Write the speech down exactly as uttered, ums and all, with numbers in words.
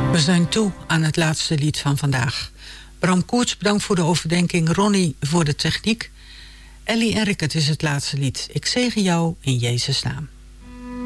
We zijn toe aan het laatste lied van vandaag. Bram Koerts, bedankt voor de overdenking. Ronnie voor de techniek. Ellie en Rick, het is het laatste lied. Ik zegen jou in Jezus' naam.